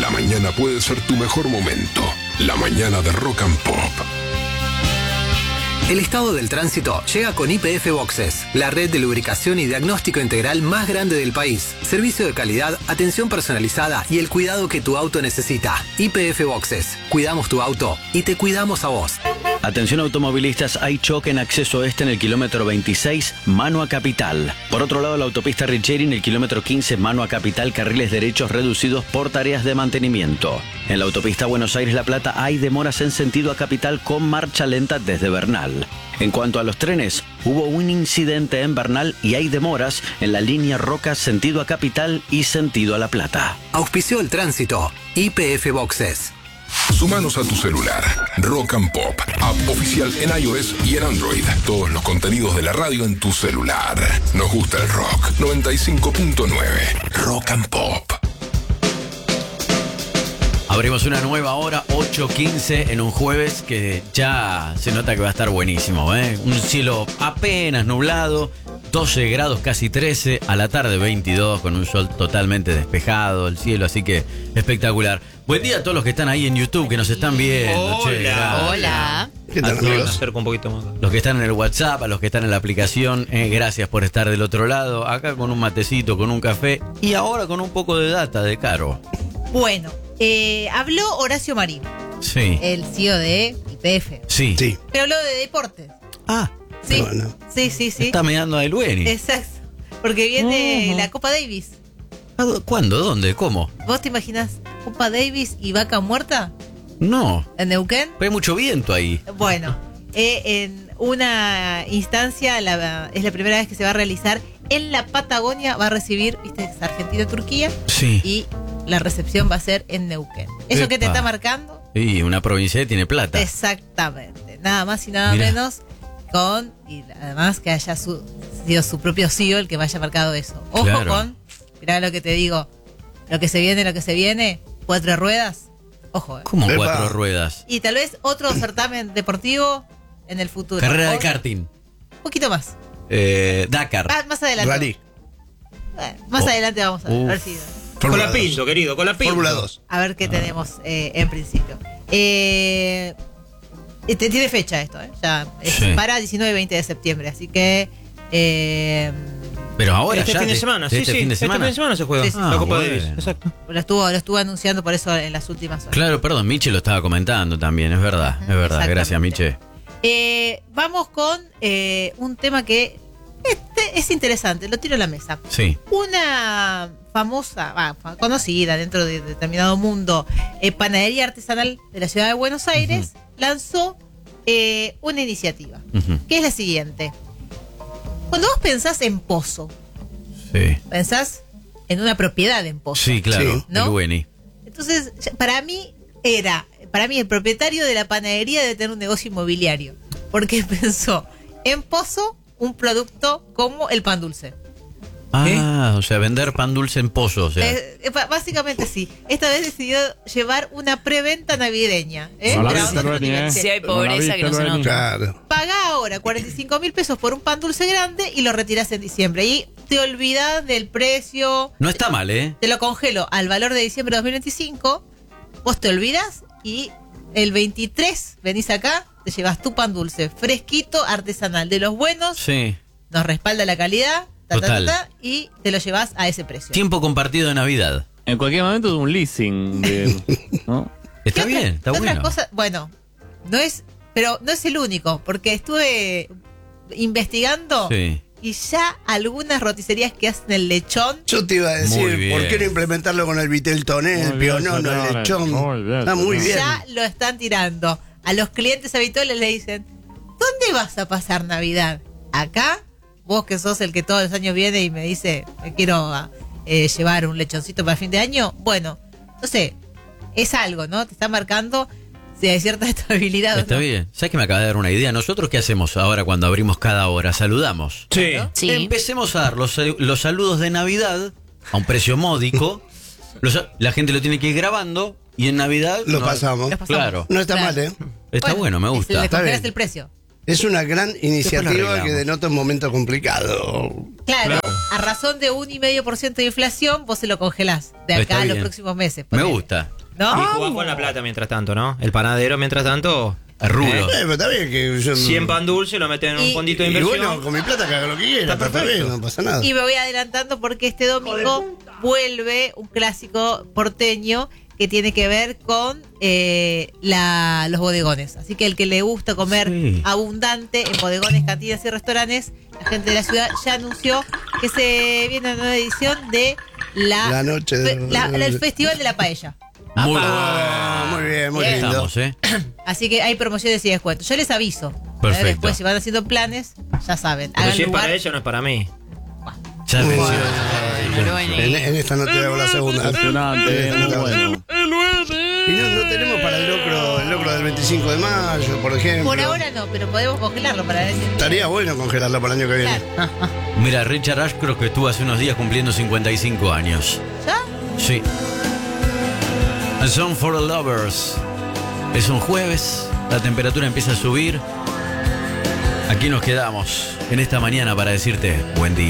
La mañana puede ser tu mejor momento. La mañana de Rock and Pop. El estado del tránsito llega con YPF Boxes, la red de lubricación y diagnóstico integral más grande del país. Servicio de calidad, atención personalizada y el cuidado que tu auto necesita. YPF Boxes. Cuidamos tu auto y te cuidamos a vos. Atención automovilistas, hay choque en acceso este en el kilómetro 26, mano a Capital. Por otro lado, la autopista Richeri en el kilómetro 15, mano a Capital, carriles derechos reducidos por tareas de mantenimiento. En la autopista Buenos Aires-La Plata hay demoras en sentido a Capital con marcha lenta desde Bernal. En cuanto a los trenes, hubo un incidente en Bernal y hay demoras en la línea Roca sentido a Capital y sentido a La Plata. Auspició el tránsito. YPF Boxes. Sumanos a tu celular. Rock and Pop, app oficial en iOS y en Android. Todos los contenidos de la radio en tu celular. Nos gusta el rock. 95.9. Rock and Pop. Abrimos una nueva hora, 8:15 en un jueves que ya se nota que va a estar buenísimo, ¿eh? Un cielo apenas nublado, 12 grados, casi 13, a la tarde 22, con un sol totalmente despejado, el cielo, así que espectacular. Buen día a todos los que están ahí en YouTube, que nos están viendo. Hola. Hola. ¿Qué tal, A todos. amigos? Acerco un poquito más. Los que están en el WhatsApp, a los que están en la aplicación, gracias por estar del otro lado, acá con un matecito, con un café y ahora con un poco de data de Caro. Bueno, habló Horacio Marín, Sí. el CEO de YPF. Sí. Sí. Pero habló de deportes. Ah, Sí, Bueno. sí. está mirando a Elueni. Exacto. Porque viene la Copa Davis. ¿Cuándo? ¿Dónde? ¿Cómo? ¿Vos te imaginas Copa Davis y vaca muerta No. en Neuquén? Pero hay mucho viento ahí. Bueno, en una instancia, es la primera vez que se va a realizar en la Patagonia, va a recibir, viste, es Argentina-Turquía, Sí. y la recepción va a ser en Neuquén. ¿Eso que te Epa. está marcando? Y una provincia que tiene plata. Exactamente, nada más y nada Mirá. menos y además que haya sido su propio CEO el que me haya marcado eso. Ojo Claro. mirá lo que te digo, lo que se viene, 4 ruedas, ojo. Como Epa. 4 ruedas. Y tal vez otro certamen deportivo en el futuro. Carrera de O- karting. Un poquito más. Dakar. Más adelante. Rally. Bueno, más adelante vamos a ver, Uf. a ver si... Fórmula Con la 2. Pinto, querido, con la Pinto. Fórmula 2. A ver qué tenemos en principio. Tiene fecha esto, ¿eh? Ya es Sí. para 19 y 20 de septiembre, así que... Pero ahora Este ya. fin de semana, sí, este sí. fin de semana. Este fin de semana se juega Sí, sí. la Copa Ah, Davis. bueno. Exacto. lo estuvo anunciando por eso en las últimas horas. Claro, perdón, Miche lo estaba comentando también, es verdad, es verdad. Exactamente. Gracias, Miche. Vamos con un tema que es interesante, lo tiro a la mesa. Sí. Una famosa, conocida dentro de determinado mundo, panadería artesanal de la ciudad de Buenos Aires, lanzó una iniciativa, Ujú. que es la siguiente. Cuando vos pensás en Pozo, Sí. pensás en una propiedad en Pozo. Sí, claro. Sí. ¿No? Elueni. Entonces, para mí el propietario de la panadería debe tener un negocio inmobiliario, porque pensó en Pozo un producto como el pan dulce. Ah, o sea, vender pan dulce en Pozo, o sea. Básicamente sí. Esta vez decidió llevar una preventa navideña. No la Pero viste, vamos a Lueni, tener ¿eh? que- Si hay pobreza que no se nota. Claro. Pagá ahora 45.000 pesos por un pan dulce grande y lo retirás en diciembre. Y te olvidás del precio. No está mal, ¿eh? Te lo congelo al valor de diciembre de 2025. Vos te olvidas y el 23 venís acá, te llevas tu pan dulce fresquito, artesanal, de los buenos, Sí. nos respalda la calidad, Total. y te lo llevas a ese precio. Tiempo compartido de Navidad. En cualquier momento es un leasing. ¿No? Está ¿Qué bien, otra- está qué otras bueno. cosas? Bueno, pero no es el único, porque estuve investigando Sí. y ya algunas roticerías que hacen el lechón. Yo te iba a Muy decir, bien. ¿por qué no implementarlo con el Vitel Toné, el Muy bien, pionono, el señores. lechón? Muy bien, Está muy señores. bien. Ya lo están tirando. A los clientes habituales le dicen, ¿dónde vas a pasar Navidad? ¿Acá? Vos que sos el que todos los años viene y me dice, me quiero llevar un lechoncito para fin de año. Bueno, no sé, es algo, ¿no? Te está marcando si hay cierta estabilidad. Está ¿no? bien. ¿Sabes que me acaba de dar una idea? ¿Nosotros qué hacemos ahora cuando abrimos cada hora? Saludamos. Sí. Sí. Empecemos a dar los saludos de Navidad a un precio módico. La gente lo tiene que ir grabando y en Navidad Lo pasamos. Los pasamos. Claro. No está Claro. mal, ¿eh? Está bueno, me gusta. Le Está congelas bien. el precio. Es una gran iniciativa arreglamos. que denota un momento complicado. Claro, a razón de 1,5% de inflación, vos se lo congelás de Está acá a los bien. próximos meses. Me ponele. gusta. ¿No? Y jugás con la plata mientras tanto, ¿no? El panadero mientras tanto. Rulo. Pero está bien que yo... 100 pan dulce, lo meten en un Y- fondito de Y inversión. bueno, con mi plata que haga lo que quiera. Está Está bien, perfecto. no pasa nada. Y me voy adelantando porque este domingo vuelve un clásico porteño que tiene que ver con los bodegones. Así que el que le gusta comer Sí. abundante en bodegones, cantinas y restaurantes, la gente de la ciudad ya anunció que se viene una nueva edición de La noche de- el Festival de la Paella. Muy Muy bien, muy Bien. lindo. Estamos, ¿eh? Así que hay promociones y descuentos. Yo les aviso. Perfecto. Después, si van haciendo planes, ya saben. Pero Hagan si es lugar. para ella, no es para mí. Ya venció. En esta no te hago la segunda. Impresionante, muy bueno. Y no tenemos para el locro del 25 de mayo, por ejemplo. Por ahora no, pero podemos congelarlo para decir. Estaría bueno congelarlo para el año que viene. Claro. Mira, Richard Ashcroft que estuvo hace unos días cumpliendo 55 años. ¿Ya? Sí. A Song for the Lovers. Es un jueves, la temperatura empieza a subir. Aquí nos quedamos en esta mañana para decirte buen día.